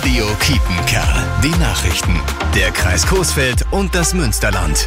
Radio Kiepenkerl. Die Nachrichten. Der Kreis Coesfeld und das Münsterland.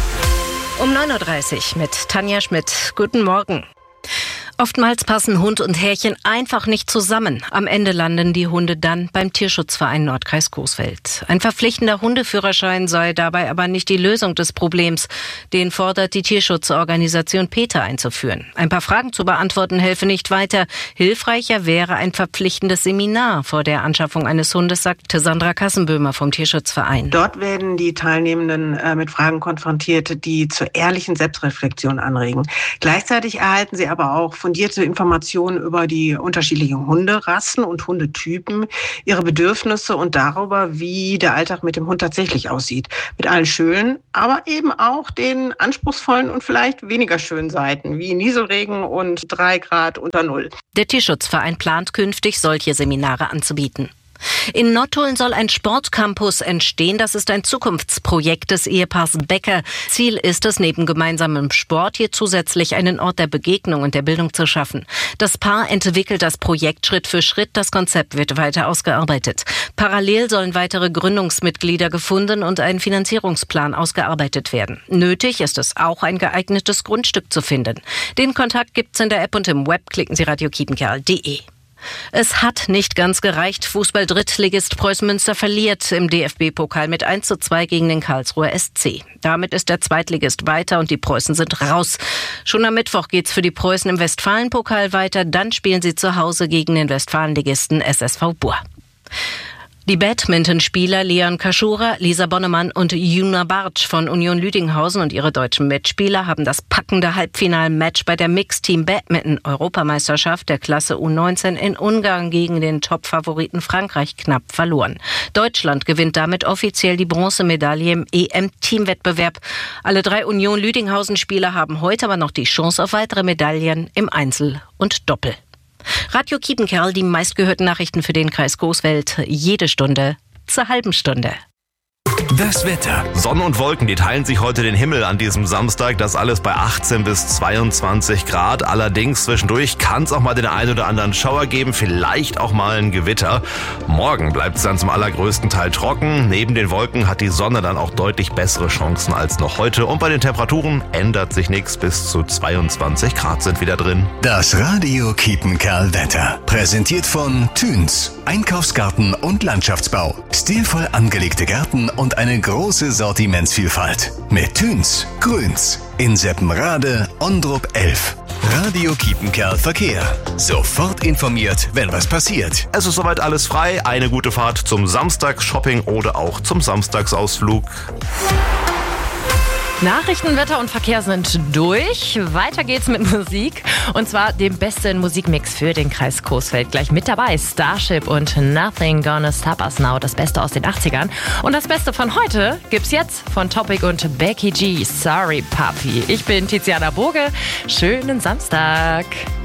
Um 9.30 Uhr mit Tanja Schmidt. Guten Morgen. Oftmals passen Hund und Herrchen einfach nicht zusammen. Am Ende landen die Hunde dann beim Tierschutzverein Nordkreis Coesfeld. Ein verpflichtender Hundeführerschein sei dabei aber nicht die Lösung des Problems. Den fordert die Tierschutzorganisation PETA einzuführen. Ein paar Fragen zu beantworten helfe nicht weiter. Hilfreicher wäre ein verpflichtendes Seminar vor der Anschaffung eines Hundes, sagte Sandra Kassenböhmer vom Tierschutzverein. Dort werden die Teilnehmenden mit Fragen konfrontiert, die zur ehrlichen Selbstreflexion anregen. Gleichzeitig erhalten sie aber auch fundierte Informationen über die unterschiedlichen Hunderassen und Hundetypen, ihre Bedürfnisse und darüber, wie der Alltag mit dem Hund tatsächlich aussieht. Mit allen schönen, aber eben auch den anspruchsvollen und vielleicht weniger schönen Seiten, wie Nieselregen und 3 Grad unter Null. Der Tierschutzverein plant künftig, solche Seminare anzubieten. In Nottuln soll ein Sportcampus entstehen. Das ist ein Zukunftsprojekt des Ehepaars Becker. Ziel ist es, neben gemeinsamem Sport hier zusätzlich einen Ort der Begegnung und der Bildung zu schaffen. Das Paar entwickelt das Projekt Schritt für Schritt. Das Konzept wird weiter ausgearbeitet. Parallel sollen weitere Gründungsmitglieder gefunden und ein Finanzierungsplan ausgearbeitet werden. Nötig ist es auch, ein geeignetes Grundstück zu finden. Den Kontakt gibt's in der App und im Web. Klicken Sie radiokiepenkerl.de. Es hat nicht ganz gereicht. Fußball-Drittligist Preußen Münster verliert im DFB-Pokal mit 1:2 gegen den Karlsruher SC. Damit ist der Zweitligist weiter und die Preußen sind raus. Schon am Mittwoch geht's für die Preußen im Westfalen-Pokal weiter. Dann spielen sie zu Hause gegen den Westfalenligisten SSV Buhr. Die Badmintonspieler Leon Kaschura, Lisa Bonnemann und Juna Bartsch von Union Lüdinghausen und ihre deutschen Mitspieler haben das packende Halbfinalmatch bei der Mixteam-Badminton-Europameisterschaft der Klasse U19 in Ungarn gegen den Top-Favoriten Frankreich knapp verloren. Deutschland gewinnt damit offiziell die Bronzemedaille im EM-Teamwettbewerb. Alle 3 Union Lüdinghausen-Spieler haben heute aber noch die Chance auf weitere Medaillen im Einzel und Doppel. Radio Kiepenkerl, die meistgehörten Nachrichten für den Kreis Coesfeld. Jede Stunde zur halben Stunde. Das Wetter. Sonne und Wolken, die teilen sich heute den Himmel an diesem Samstag. Das alles bei 18 bis 22 Grad. Allerdings zwischendurch kann es auch mal den einen oder anderen Schauer geben, vielleicht auch mal ein Gewitter. Morgen bleibt es dann zum allergrößten Teil trocken. Neben den Wolken hat die Sonne dann auch deutlich bessere Chancen als noch heute. Und bei den Temperaturen ändert sich nichts. Bis zu 22 Grad sind wieder drin. Das Radio Kiepenkerl Wetter. Präsentiert von Thüns. Einkaufsgarten und Landschaftsbau. Stilvoll angelegte Gärten und eine große Sortimentsvielfalt. Mit Thüns, Grüns, in Seppenrade, Ondrup 11. Radio Kiepenkerl Verkehr. Sofort informiert, wenn was passiert. Es ist soweit alles frei. Eine gute Fahrt zum Samstagsshopping oder auch zum Samstagsausflug. Nachrichten, Wetter und Verkehr sind durch. Weiter geht's mit Musik. Und zwar dem besten Musikmix für den Kreis Coesfeld. Gleich mit dabei Starship und Nothing Gonna Stop Us Now. Das Beste aus den 80ern. Und das Beste von heute gibt's jetzt von Topic und Becky G. Sorry, Papi. Ich bin Tiziana Boge. Schönen Samstag.